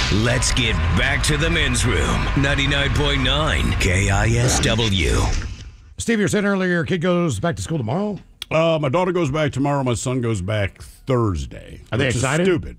Let's get back to the men's room. 99.9 KISW. Steve, you said earlier your kid goes back to school tomorrow? My daughter goes back tomorrow. My son goes back Thursday. Are they excited? Stupid.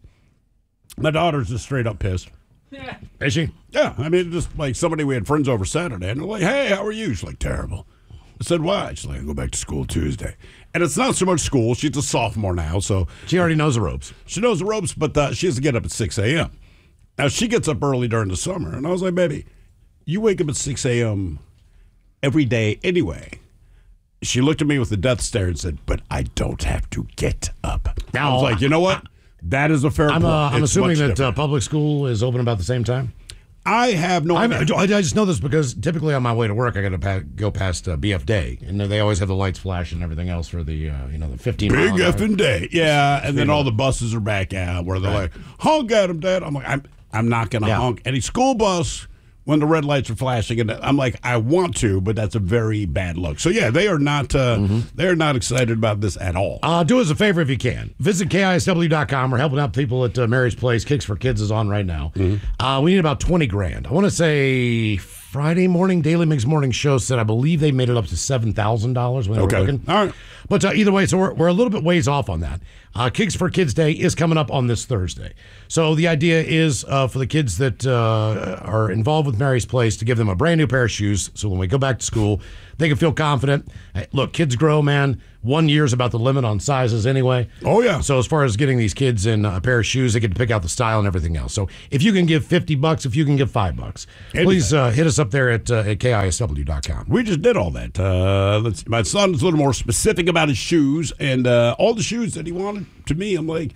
My daughter's just straight up pissed. Yeah. Is she? Yeah. I mean, just like somebody, we had friends over Saturday, and they're like, hey, how are you? She's like, terrible. I said, why? She's like, I go back to school Tuesday. And it's not so much school. She's a sophomore now, so. She already knows the ropes. She knows the ropes, but she has to get up at 6 a.m. Now, she gets up early during the summer, and I was like, baby, you wake up at 6 a.m. every day anyway. She looked at me with a death stare and said, but I don't have to get up. I was like, you know what? That is a fair point. I'm assuming that public school is open about the same time? I have no idea. I just know this because typically on my way to work, I got to go past BF Day, and they always have the lights flash and everything else for the the 15 big effing day. Yeah, and then all the buses are back out where they're like, honk at them, Dad. I'm like, I'm not going to honk any school bus when the red lights are flashing, and I'm like, I want to, but that's a very bad look. So yeah, they are not they're not excited about this at all. Do us a favor if you can. Visit KISW.com. We're helping out people at Mary's Place. Kicks for Kids is on right now. We need about $20,000. I want to say Friday morning, Daily Mix morning show said I believe they made it up to $7,000 when they were looking. All right. But either way, so we're a little bit ways off on that. Kicks for Kids Day is coming up on this Thursday. So the idea is for the kids that are involved with Mary's Place to give them a brand new pair of shoes so when we go back to school, they can feel confident. Hey, look, kids grow, man. 1 year's about the limit on sizes anyway. Oh, yeah. So as far as getting these kids in a pair of shoes, they get to pick out the style and everything else. So if you can give $50, if you can give $5, please hit us up there at KISW.com. We just did all that. My son's a little more specific about his shoes, and all the shoes that he wanted to me, I'm like,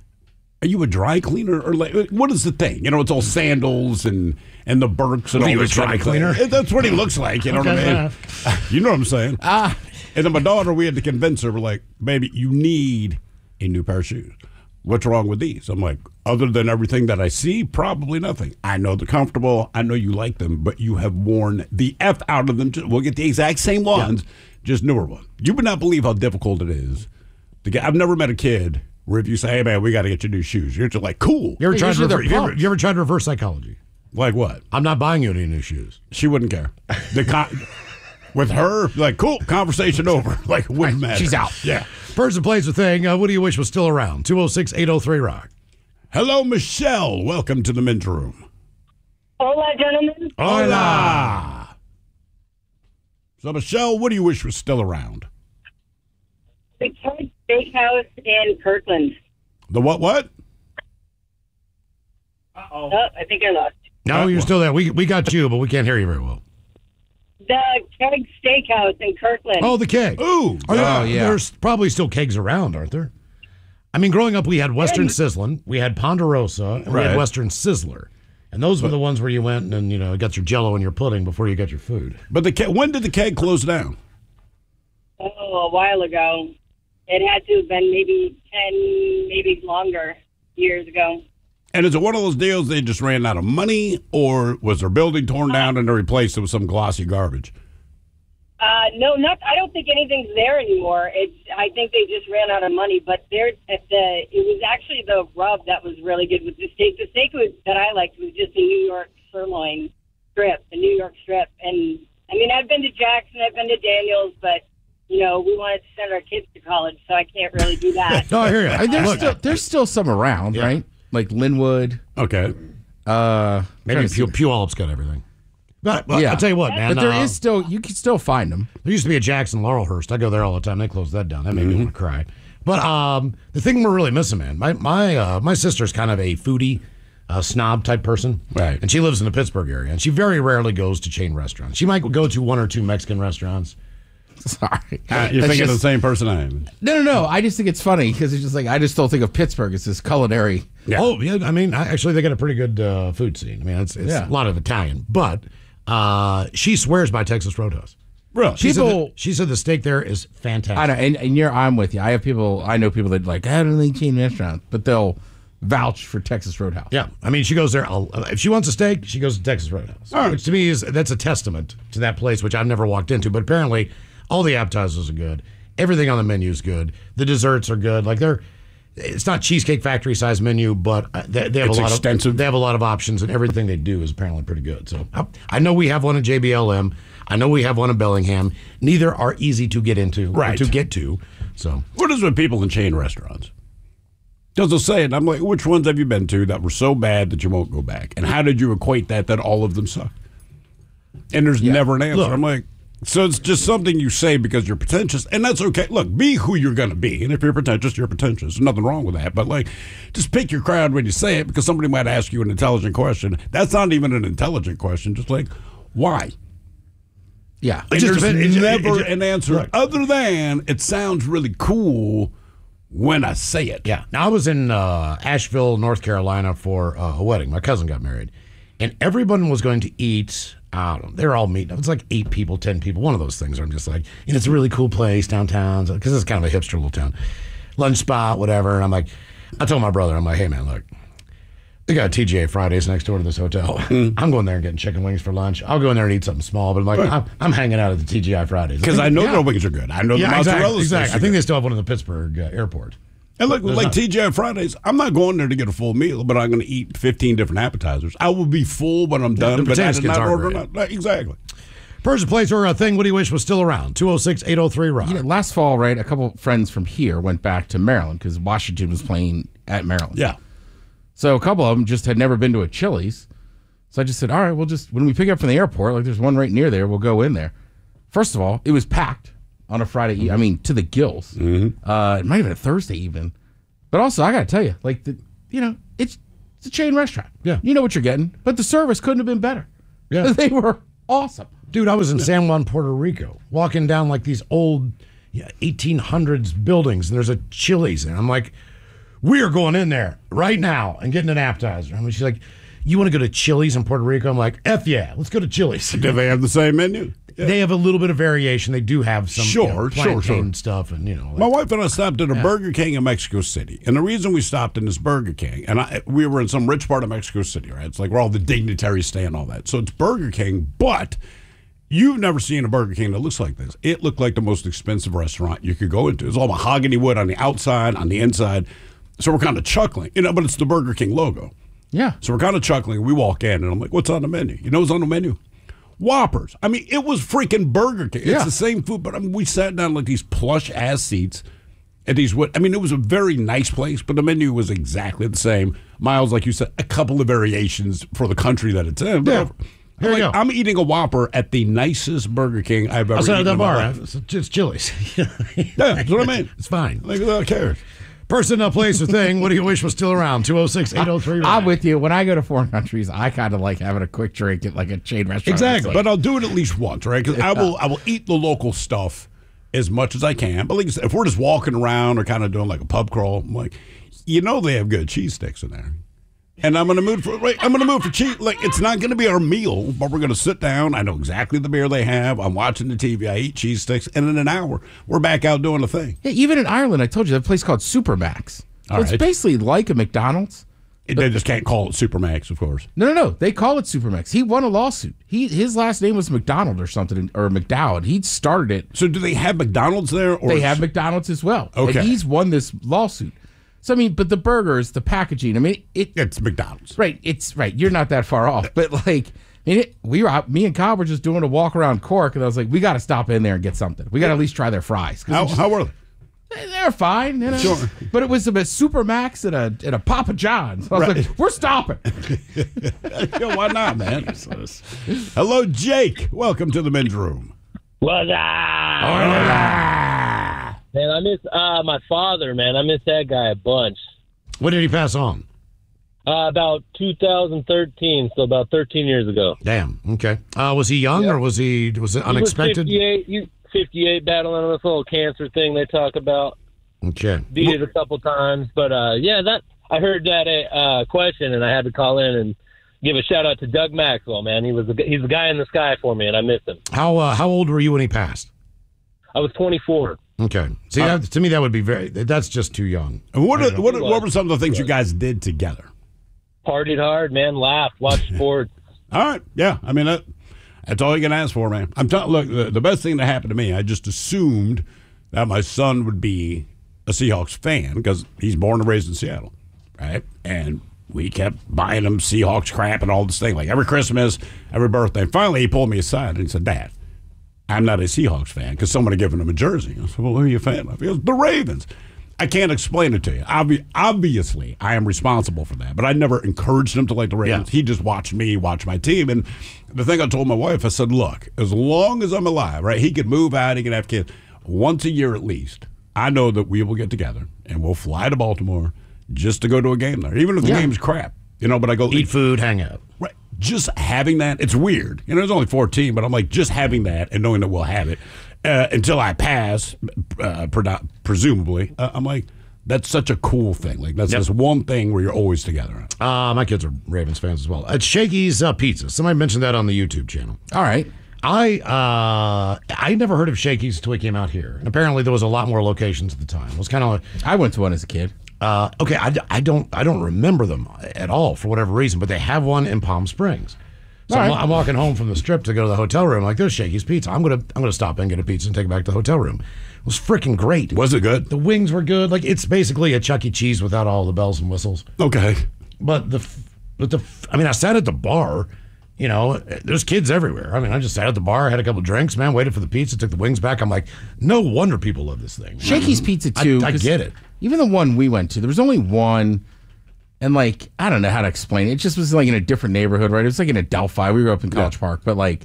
are you a dry cleaner? Or like, what is the thing? It's all sandals and the Birks and all this dry cleaner? That's what he looks like. You know what I mean? You know what I'm saying? And then my daughter, we had to convince her, we're like, baby, you need a new pair of shoes. What's wrong with these? I'm like, other than everything that I see, probably nothing. I know they're comfortable. I know you like them, but you have worn the F out of them. We'll get the exact same ones, just newer ones. You would not believe how difficult it is to get. I've never met a kid where if you say, hey, man, we got to get you new shoes, you're just like, cool. You ever tried to reverse psychology? Like what? I'm not buying you any new shoes. She wouldn't care. With her, like, cool, conversation over. Like, wouldn't matter. She's out. Yeah. Person plays the thing. What do you wish was still around? 206-803-ROCK. Hello, Michelle. Welcome to the men's room. Hola, gentlemen. Hola. So, Michelle, what do you wish was still around? The Keg Steakhouse in Kirkland. The what? Oh, I think I lost. No, you're still there. We got you, but we can't hear you very well. The Keg Steakhouse in Kirkland. Oh, the keg. Ooh. Yeah. There's probably still kegs around, aren't there? I mean, growing up, we had Western Sizzlin', we had Ponderosa, and we had Western Sizzler. And those were the ones where you went and, got your Jell-O and your pudding before you got your food. But when did the keg close down? Oh, a while ago. It had to have been maybe 10, maybe longer years ago. And is it one of those deals they just ran out of money, or was their building torn down and they replaced it with some glossy garbage? No, I don't think anything's there anymore. I think they just ran out of money. But it was actually the rub that was really good with the steak. The steak that I liked was just a New York sirloin strip, a New York strip. And I mean, I've been to Jackson, I've been to Daniels, but we wanted to send our kids to college, so I can't really do that. No, I hear you. There's still some around, right? Like Linwood. Okay. Maybe Puyallup got everything. But I'll tell you what, man. But there is still, you can still find them. There used to be a Jackson Laurelhurst. I go there all the time. They closed that down. That made me want to cry. But the thing we're really missing, man, my sister's kind of a foodie, snob type person. Right. And she lives in the Pittsburgh area, and she very rarely goes to chain restaurants. She might go to one or two Mexican restaurants. Sorry. You're thinking of the same person I am. No. I just think it's funny because it's just like, I just don't think of Pittsburgh as this culinary. Yeah. Oh, yeah. I mean, actually, they got a pretty good food scene. I mean, it's a lot of Italian. But she swears by Texas Roadhouse. Really? She said the steak there is fantastic. I know, and I'm with you. I know people that like, I don't like chain restaurants, but they'll vouch for Texas Roadhouse. Yeah. I mean, she goes there. If she wants a steak, she goes to Texas Roadhouse. Right. Which to me that's a testament to that place, which I've never walked into. But apparently, all the appetizers are good. Everything on the menu is good. The desserts are good. Like It's not Cheesecake Factory size menu, but they have It's a lot extensive. They have a lot of options, and everything they do is apparently pretty good. So I know we have one at JBLM. I know we have one in Bellingham. Neither are easy to get into, or Right. to get to. So What is with people in chain restaurants? Because they'll say it, and I'm like, which ones have you been to that were so bad that you won't go back? And how did you equate that all of them suck? And there's never an answer. Look. I'm like, so it's just something you say because you're pretentious, and that's okay. Look, be who you're going to be, and if you're pretentious, you're pretentious. There's nothing wrong with that. But like, just pick your crowd when you say it, because somebody might ask you an intelligent question. That's not even an intelligent question. Just like, why? Yeah. And just there's depends- never an answer look. other than it sounds really cool when I say it. yeah. Now I was in Asheville, North Carolina for a wedding. My cousin got married, and everyone was going to eat. I don't know. They're all meeting up. It's like 8 people, 10 people. One of those things where I'm just like, it's a really cool place downtown because it's kind of a hipster little town. Lunch spot, whatever. And I'm like, I told my brother, I'm like, hey, man, look, they got TGA Fridays next door to this hotel. I'm going there and getting chicken wings for lunch. I'll go in there and eat something small, but I'm like, I'm hanging out at the TGI Fridays. Because I know their wings are good. I know the mozzarella exactly. sticks are I think good. they still have one in the Pittsburgh airport. And look, There's like not- TGI Fridays, I'm not going there to get a full meal, but I'm going to eat 15 different appetizers. I will be full when I'm done, the but I potato did skins not aren't order great. not. Exactly. Person, place, or a thing, what do you wish was still around? 206-803-ROCK. You know, last fall, right, a couple friends from here went back to Maryland because Washington was playing at Maryland. Yeah. So a couple of them just had never been to a Chili's. So I just said, all right, we'll just, when we pick up from the airport, like there's one right near there, we'll go in there. First of all, it was packed on a Friday, I mean, to the gills. It might have been a Thursday even. But also, I got to tell you, like, it's a chain restaurant. Yeah. You know what you're getting. But the service couldn't have been better. Yeah. They were awesome. Dude, I was in San Juan, Puerto Rico, walking down like these old 1800s buildings, and there's a Chili's there. I'm like, we are going in there right now and getting an appetizer. I mean, she's like, you want to go to Chili's in Puerto Rico? I'm like, F yeah, let's go to Chili's. Do they have the same menu? Yeah. They have a little bit of variation. They do have some Sure. plantain stuff, and My wife and I stopped at a Burger King in Mexico City. And the reason we stopped in this Burger King, and we were in some rich part of Mexico City, right? It's like where all the dignitaries stay and all that. So it's Burger King, but you've never seen a Burger King that looks like this. It looked like the most expensive restaurant you could go into. It's all mahogany wood on the outside, on the inside. So we're kind of chuckling, but it's the Burger King logo. Yeah. So we're kind of chuckling. We walk in, and I'm like, what's on the menu? You know what's on the menu? Whoppers. I mean, it was freaking Burger King. It's Yeah. the same food, but I mean, we sat down like these plush-ass seats at these it was a very nice place, but the menu was exactly the same. Miles, like you said, a couple of variations for the country that it's in. Yeah. Here you go. I'm eating a Whopper at the nicest Burger King I've ever Outside eaten of that in my bar, life. it's Chili's. Yeah, that's what I mean. It's fine. Like, who cares? Person, place, or thing, what do you wish was still around? 206-803-ROCK. I'm with you. When I go to foreign countries, I kind of like having a quick drink at like a chain restaurant. Exactly. It's But I'll do it at least once, right? Because I will eat the local stuff as much as I can. But like I said, if we're just walking around or kind of doing like a pub crawl, I'm like, they have good cheese sticks in there. And I'm in the mood for cheese. Like, it's not going to be our meal, but we're going to sit down. I know exactly the beer they have. I'm watching the TV. I eat cheese sticks. And in an hour, we're back out doing the thing. Yeah, even in Ireland, I told you, that place called Supermax. So All it's right. basically like a McDonald's. They just can't call it Supermax, of course. No. They call it Supermax. He won a lawsuit. His last name was McDonald or something, or McDowell. He started it. So do they have McDonald's there? Or They have McDonald's as well. Okay. And he's won this lawsuit. So, I mean, but the burgers, the packaging, I mean, It's McDonald's. right. It's right. You're not that far off. But like, we were out, me and Kyle were just doing a walk around Cork, and I was like, we got to stop in there and get something. We got to at least try their fries. 'Cause How were they? they're fine, Sure. But it was a Supermax and a Papa John's. I was like, we're stopping. Yeah, why not, man? Hello, Jake. Welcome to the men's room. What's up? Man, I miss my father, man. I miss that guy a bunch. When did he pass on? About 2013, so about 13 years ago. Damn. Okay. Was he young or was it unexpected? He was 58, battling this little cancer thing they talk about. Okay. Beat it a couple times. But, I heard that question, and I had to call in and give a shout-out to Doug Maxwell, man. He's the guy in the sky for me, and I miss him. How old were you when he passed? I was 24. Okay. See, to me, that would be that's just too young. And what were some of the things you guys did together? Partied hard, man. Laughed, watched sports. All right. Yeah. I mean, that's all you can ask for, man. Look, the best thing that happened to me, I just assumed that my son would be a Seahawks fan because he's born and raised in Seattle, right? And we kept buying him Seahawks crap and all this thing, like every Christmas, every birthday. Finally, he pulled me aside and he said, Dad, I'm not a Seahawks fan because someone had given him a jersey. I said, well, who are you a fan of? He goes, the Ravens. I can't explain it to you. Obviously, I am responsible for that, but I never encouraged him to like the Ravens. Yeah. He just watched me watch my team. And the thing I told my wife, I said, look, as long as I'm alive, right, he could move out, he could have kids. Once a year at least, I know that we will get together and we'll fly to Baltimore just to go to a game there, even if the game's crap. But I go eat food, hang out. Right. Just having that, it's weird. There's only 14, but I'm like, just having that and knowing that we'll have it. Until I pass, presumably, I'm like, that's such a cool thing. Like, that's this one thing where you're always together. My kids are Ravens fans as well. It's Shakey's Pizza. Somebody mentioned that on the YouTube channel. All right. I never heard of Shakey's until we came out here. And apparently there was a lot more locations at the time. It was kind of I went to one as a kid. Okay, I don't remember them at all for whatever reason, but they have one in Palm Springs. So I'm walking home from the Strip to go to the hotel room. Like, there's Shakey's Pizza. I'm gonna stop and get a pizza and take it back to the hotel room. It was freaking great. Was it good? The wings were good. Like, it's basically a Chuck E. Cheese without all the bells and whistles. Okay. But I sat at the bar. There's kids everywhere. I just sat at the bar, had a couple drinks, man, waited for the pizza, took the wings back. I'm like, no wonder people love this thing. Shakey's Pizza too. I get it. Even the one we went to, there was only one. And, like, I don't know how to explain it. It just was, like, in a different neighborhood, right? It was, like, in Adelphi. We grew up in College Park. But, like,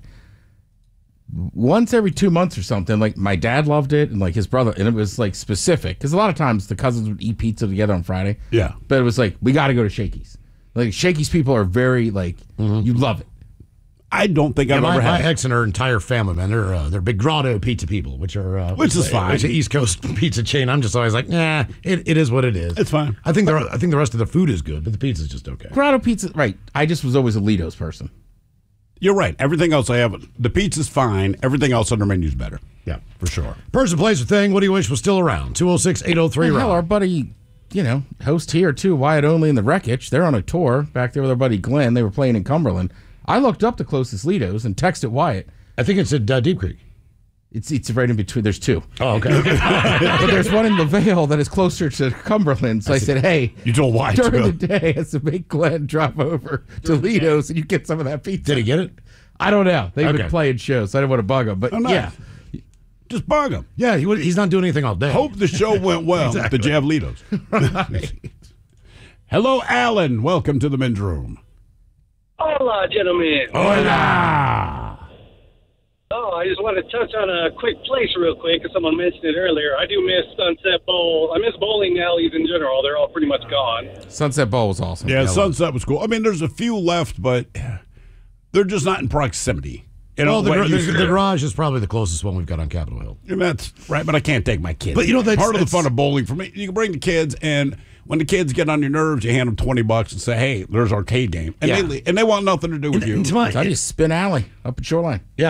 once every 2 months or something, like, my dad loved it and, like, his brother. And it was, like, specific. Because a lot of times the cousins would eat pizza together on Friday. Yeah. But it was, like, we got to go to Shakey's. Like, Shakey's people are very, like, you love it. I don't think I've ever had my ex and her entire family, man. They're big Grotto pizza people, which is fine. It's an East Coast pizza chain. I'm just always like, nah, it is what it is. It's fine. I think the rest of the food is good, but the pizza's just okay. Grotto Pizza, right? I just was always a Lido's person. You're right. Everything else I have, the pizza's fine. Everything else on their menu's better. Yeah, for sure. Person, place, or thing. What do you wish was still around? 206-803. Hell, our buddy, host here too. Wyatt Only in the Wreckage. They're on a tour back there with our buddy Glenn. They were playing in Cumberland. I looked up the closest Lido's and texted Wyatt. I think it's at Deep Creek. It's right in between. There's two. Oh, okay. But there's one in LaVale that is closer to Cumberland. So I said, hey, you told Wyatt during the day, I said, make Glenn drop over to Lido's and you get some of that pizza. Did he get it? I don't know. They've been playing shows, so I didn't want to bug him. But yeah. Just bug him. Yeah, he's not doing anything all day. Hope the show went well. Exactly. Did you have Lido's? Right. Hello, Alan. Welcome to the men's room. Hola, gentlemen. Hola. Oh, I just want to touch on a quick place real quick because someone mentioned it earlier. I do miss Sunset Bowl. I miss bowling alleys in general. They're all pretty much gone. Sunset Bowl was awesome. Yeah, Sunset was cool. I mean, there's a few left, but they're just not in proximity. The garage is probably the closest one we've got on Capitol Hill. And that's right, but I can't take my kids. But that's part of the fun of bowling for me. You can bring the kids, and when the kids get on your nerves, you hand them $20 and say, "Hey, there's our arcade game," and they want nothing to do with you. I just spin alley up at Shoreline. Yeah,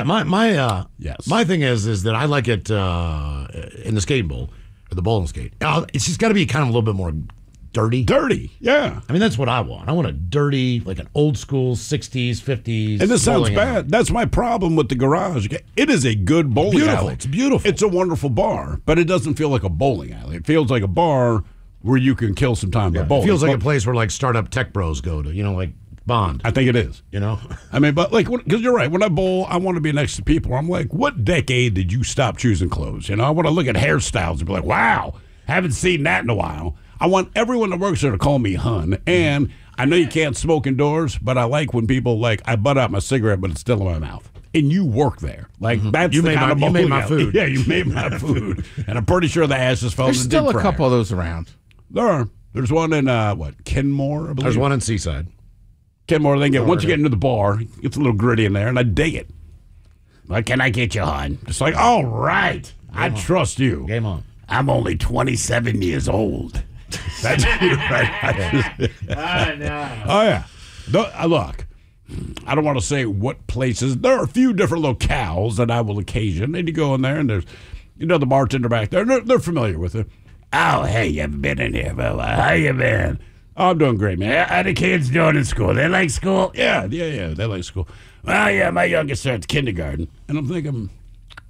my thing is that I like it in the skating bowl or the bowling skate. It's just got to be kind of a little bit more dirty. Dirty, yeah. I mean, that's what I want. I want a dirty, like an old school 60s, 50s. And this sounds bad. Alley. That's my problem with the garage. It is a good bowling alley. It's beautiful. It's a wonderful bar, but it doesn't feel like a bowling alley. It feels like a bar where you can kill some time by bowling. It feels like a place where like startup tech bros go to, like Bond. I think it is. I mean, but like, because you're right. When I bowl, I want to be next to people. I'm like, what decade did you stop choosing clothes? I want to look at hairstyles and be like, wow, haven't seen that in a while. I want everyone that works there to call me hun. And I know you can't smoke indoors, but I like when people I butt out my cigarette, but it's still in my mouth. And you work there. Like, that's you the kind of bowling. You made my food. Yeah, you made my food. And I'm pretty sure the ashes fell in the There's still deep a fryer. couple of those around. There are. There's one in, Kenmore, I believe. There's one in Seaside. Kenmore, once you get into the bar, it gets a little gritty in there, and I dig it. Like, can I get you, hon? It's like, all right, I trust you. Game on. I'm only 27 years old. That's right. I know. Oh, yeah. Look, I don't want to say what places. There are a few different locales that I will occasion. And you go in there, and there's, the bartender back there. They're familiar with it. Oh, hey, you haven't been in here, fella. How you been? Oh, I'm doing great, man. How the kids doing in school? They like school? Yeah, they like school. Well, yeah, my youngest starts kindergarten. And I'm thinking,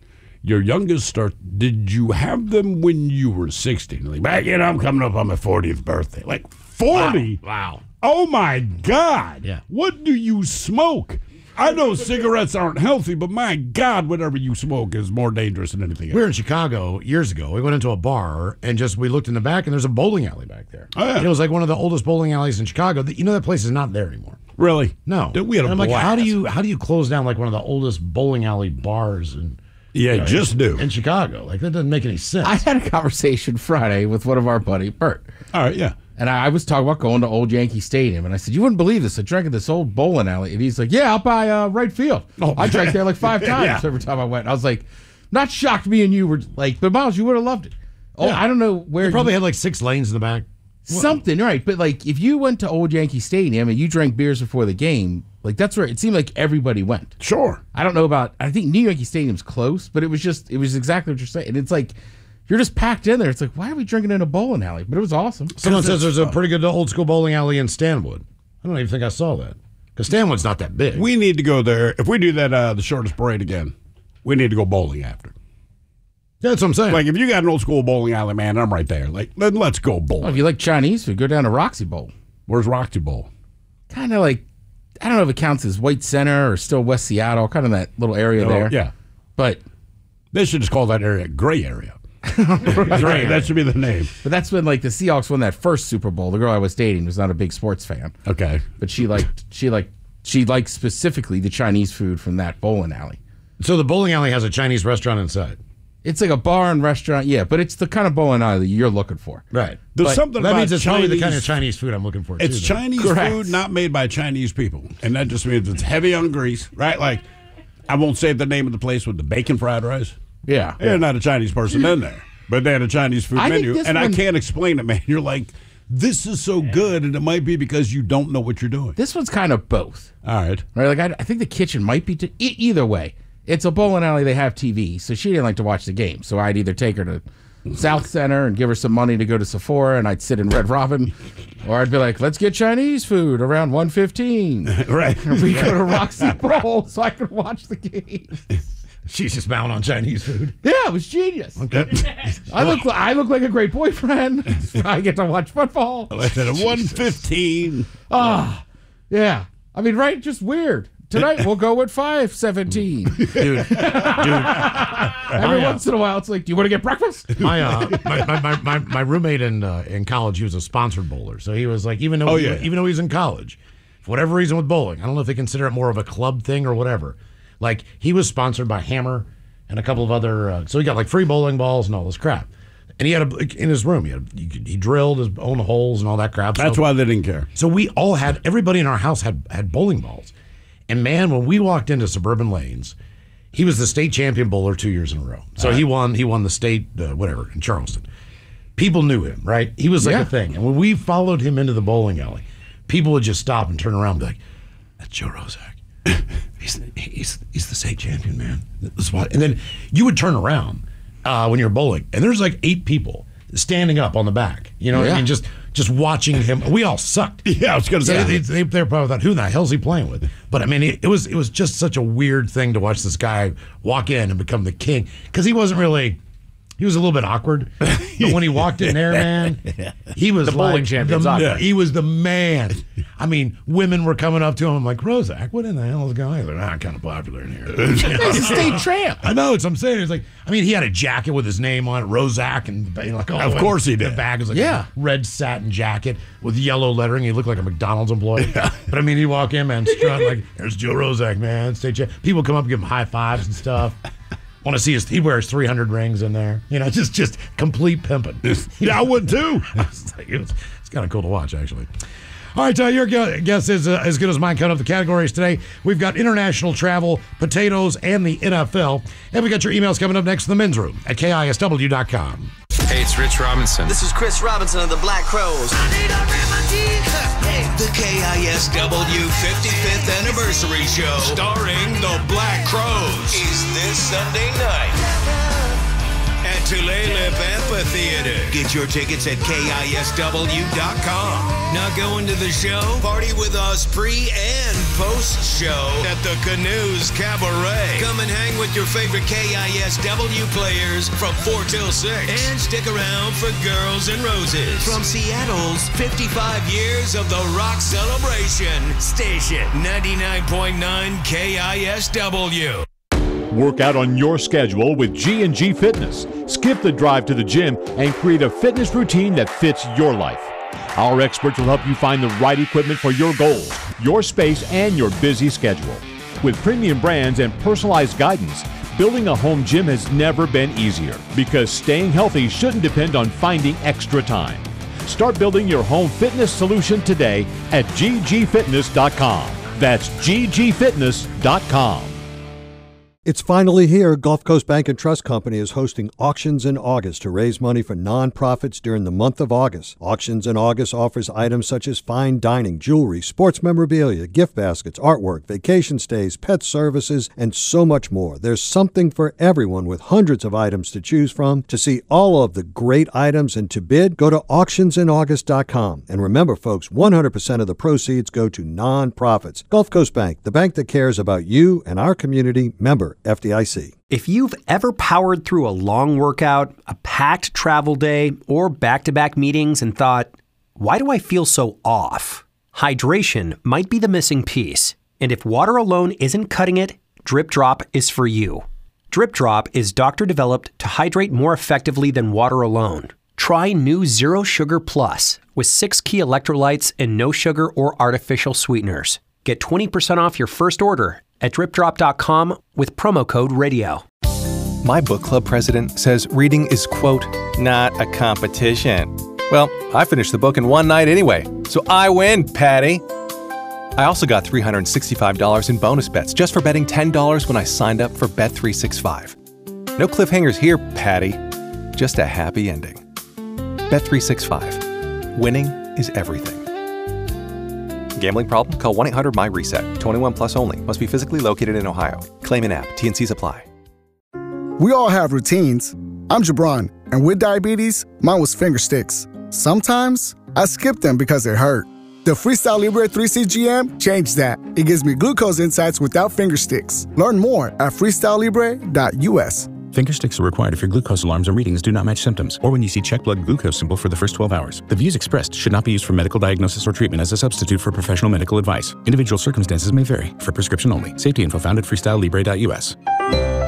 your youngest start. Did you have them when you were 16? Like, back in, I'm coming up on my 40th birthday. Like 40? Wow. Oh my God. Yeah. What do you smoke? I know cigarettes aren't healthy, but my God, whatever you smoke is more dangerous than anything else. We were in Chicago years ago. We went into a bar and we looked in the back, and there's a bowling alley back there. Oh, yeah. It was like one of the oldest bowling alleys in Chicago. You know that place is not there anymore. Really? No. We had a and I'm like, blast. how do you close down like one of the oldest bowling alley bars just do. in Chicago? Like that doesn't make any sense. I had a conversation Friday with one of our buddy, Bert. All right, yeah. And I was talking about going to Old Yankee Stadium. And I said, you wouldn't believe this. I drank at this old bowling alley. And he's like, yeah, out by right field. Oh, I drank there like 5 times Yeah. every time I went. I was like, not shocked me and you were like, but Miles, you would have loved it. Oh, Yeah. I don't know where. They probably had like 6 lanes in the back. Something, right. But like, if you went to Old Yankee Stadium and you drank beers before the game, like that's where it seemed like everybody went. Sure. I don't know about, I think New Yankee Stadium's close, but it was exactly what you're saying. And it's like, you're just packed in there. It's like, why are we drinking in a bowling alley? But it was awesome. Someone says there's a pretty good old school bowling alley in Stanwood. I don't even think I saw that. Because Stanwood's not that big. We need to go there. If we do that, the shortest parade again, we need to go bowling after. That's what I'm saying. Like, if you got an old school bowling alley, man, I'm right there. Like, then let's go Well, bowling. if you like Chinese food, go down to Roxy Bowl. Where's Roxy Bowl? Kind of like, I don't know if it counts as White Center or still West Seattle, kind of that little area there. Yeah. But They should just call that area Gray Area. Right. That should be the name. that's when like the Seahawks won that first Super Bowl. The girl I was dating was not a big sports fan, Okay. but she liked specifically the Chinese food from that bowling alley. So the bowling alley has a Chinese restaurant inside. It's like a bar and restaurant, yeah, but it's the kind of bowling alley you're looking for. Right. There's But something That about means it's probably the kind of Chinese- Chinese food I'm looking for, It's too. though. Chinese Correct. food not made by Chinese people. And that just means it's heavy on grease, right? Like, I won't say the name of the place with the bacon fried rice. Yeah. There's not a Chinese person in there. But they had a Chinese food I think menu. this And I one- can't explain it, man. You're like, this is so good. And it might be because you don't know what you're doing. This one's kind of both. All right. Right? Like I think the kitchen might be either way. It's a bowling alley. They have TV, so she didn't like to watch the game. So I'd either take her to South Center and give her some money to go to Sephora, and I'd sit in Red Robin, or I'd be like, "Let's get Chinese food around 1:15." Right. And we go to Roxy Bowl so I could watch the game. She's just bound on Chinese food. Yeah, it was genius. I look like a great boyfriend. I get to watch football. I said at 1:15. Yeah, I mean, right? Just weird. Tonight we'll go with 5:17. Dude. Every once in a while, it's like, do you want to get breakfast? My roommate in college, he was a sponsored bowler. So he was like, even though he was in college, for whatever reason with bowling, I don't know if they consider it more of a club thing or whatever. Like, he was sponsored by Hammer and a couple of other, so he got like free bowling balls and all this crap. And he had in his room, he drilled his own holes and all that crap. That's why they didn't care. So we all everybody in our house had bowling balls. And man, when we walked into Suburban Lanes, he was the state champion bowler 2 years in a row. So he won the state, whatever, in Charleston. People knew him, right? He was like a thing. And when we followed him into the bowling alley, people would just stop and turn around and be like, "That's Joe Rozak. He's the state champion, man." And then you would turn around when you're bowling, and there's like 8 people standing up on the back. You know what I mean? Just watching him. We all sucked. Yeah, I was going to say. They probably thought, who the hell's he playing with? But I mean, it was just such a weird thing to watch this guy walk in and become the king, because he wasn't really. He was a little bit awkward, but when he walked in there, man, he was The bowling like champion's awkward. he was the man. I mean, women were coming up to him. I'm like, "Rozak, what in the hell is going on?" He's like, "I'm kind of popular in here." He's a state champ. I know, it's what I'm saying. It's like, I mean, he had a jacket with his name on it, Rozak, and like, Of course he did. The bag was like a red satin jacket with yellow lettering. He looked like a McDonald's employee. But I mean, he'd walk in, man, strut like, "There's Joe Rozak, man, state champ." People come up and give him high fives and stuff. Want to see he wears 300 rings in there. You know, just complete pimping. Yeah, I would too. It's kind of cool to watch, actually. All right, your guess is as good as mine. Cut up the categories today. We've got international travel, potatoes, and the NFL. And we got your emails coming up next in the men's room at KISW.com. Hey, it's Rich Robinson. This is Chris Robinson of the Black Crowes. The KISW 55th Anniversary Show, starring the Black Crowes, is this Sunday night at at Tulalip Amphitheater. Get your tickets at KISW.com. Now going to the show? Party with us pre- and post-show at the Canoes Cabaret. Come and hang with your favorite KISW players from 4 till 6. And stick around for Girls and Roses. From Seattle's 55 years of the rock celebration. Station 99.9 KISW. Work out on your schedule with G&G Fitness. Skip the drive to the gym and create a fitness routine that fits your life. Our experts will help you find the right equipment for your goals, your space, and your busy schedule. With premium brands and personalized guidance, building a home gym has never been easier because staying healthy shouldn't depend on finding extra time. Start building your home fitness solution today at ggfitness.com. That's ggfitness.com. It's finally here. Gulf Coast Bank and Trust Company is hosting Auctions in August to raise money for nonprofits during the month of August. Auctions in August offers items such as fine dining, jewelry, sports memorabilia, gift baskets, artwork, vacation stays, pet services, and so much more. There's something for everyone with hundreds of items to choose from. To see all of the great items and to bid, go to auctionsinAugust.com. And remember, folks, 100% of the proceeds go to nonprofits. Gulf Coast Bank, the bank that cares about you and our community. Member FDIC. If you've ever powered through a long workout, a packed travel day, or back-to-back meetings and thought, why do I feel so off? Hydration might be the missing piece. And if water alone isn't cutting it, Drip Drop is for you. Drip Drop is doctor-developed to hydrate more effectively than water alone. Try new Zero Sugar Plus with 6 key electrolytes and no sugar or artificial sweeteners. Get 20% off your first order at dripdrop.com with promo code radio. My book club president says reading is, quote, not a competition. Well, I finished the book in one night anyway, so I win, Patty. I also got $365 in bonus bets just for betting $10 when I signed up for Bet365. No cliffhangers here, Patty. Just a happy ending. Bet365. Winning is everything. Gambling problem? Call 1-800-MY-RESET. 21 plus only. Must be physically located in Ohio. Claim in app. T&Cs apply. We all have routines. I'm Jabron, and with diabetes, mine was finger sticks. Sometimes I skip them because it hurt. The Freestyle Libre 3CGM changed that. It gives me glucose insights without finger sticks. Learn more at freestylelibre.us. Finger sticks are required if your glucose alarms or readings do not match symptoms, or when you see check blood glucose symbol for the first 12 hours. The views expressed should not be used for medical diagnosis or treatment as a substitute for professional medical advice. Individual circumstances may vary. For prescription only. Safety info found at freestylelibre.us.